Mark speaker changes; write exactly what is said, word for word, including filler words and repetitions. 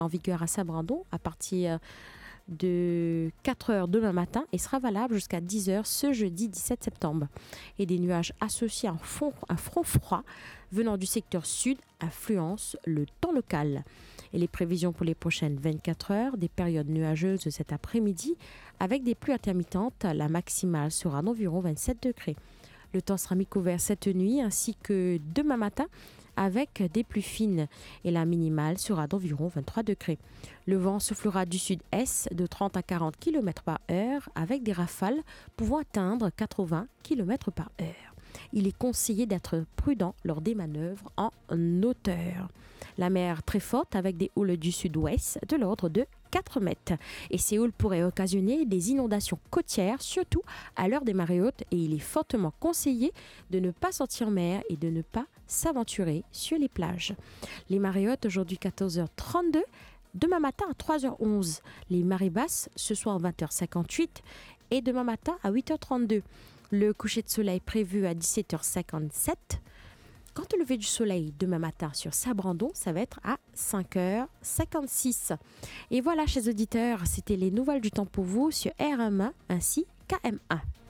Speaker 1: en vigueur à Saint-Brandon à partir de quatre heures demain matin et sera valable jusqu'à dix heures ce jeudi dix-sept septembre. Et des nuages associés à un, fond, un front froid venant du secteur sud influencent le temps local. Et les prévisions pour les prochaines vingt-quatre heures, des périodes nuageuses cet après-midi avec des pluies intermittentes. La maximale sera d'environ vingt-sept degrés. Le temps sera mi-couvert cette nuit ainsi que demain matin avec des pluies fines et la minimale sera d'environ vingt-trois degrés. Le vent soufflera du sud-est de trente à quarante kilomètres par heure avec des rafales pouvant atteindre quatre-vingts kilomètres par heure. Il est conseillé d'être prudent lors des manœuvres en hauteur. La mer très forte avec des houles du sud-ouest de l'ordre de quatre mètres. Et ces houles pourraient occasionner des inondations côtières, surtout à l'heure des marées hautes. Et il est fortement conseillé de ne pas sortir en mer et de ne pas s'aventurer sur les plages. Les marées hautes aujourd'hui quatorze heures trente-deux, demain matin à trois heures onze. Les marées basses ce soir à vingt heures cinquante-huit et demain matin à huit heures trente-deux. Le coucher de soleil prévu à dix-sept heures cinquante-sept. Quant au lever du soleil demain matin sur Saint-Brandon, ça va être à cinq heures cinquante-six. Et voilà, chers auditeurs, c'était les nouvelles du temps pour vous sur R M un ainsi qu'A M un.